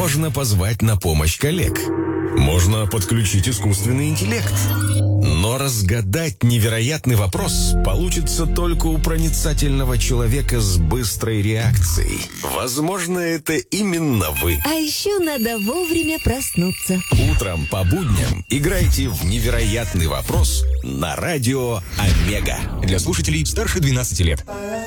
можно позвать на помощь коллег. Можно подключить искусственный интеллект. Но разгадать невероятный вопрос получится только у проницательного человека с быстрой реакцией. Возможно, это именно вы. А еще надо вовремя проснуться. Утром по будням играйте в «Невероятный вопрос» на радио Омега. Для слушателей старше 12 лет.